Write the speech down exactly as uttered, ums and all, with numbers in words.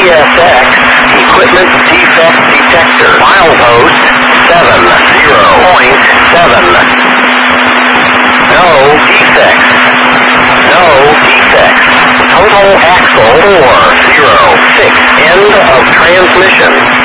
S X equipment defect detector. Milepost seven zero point seven. No defects. No defects. Total axle four zero six. End of transmission.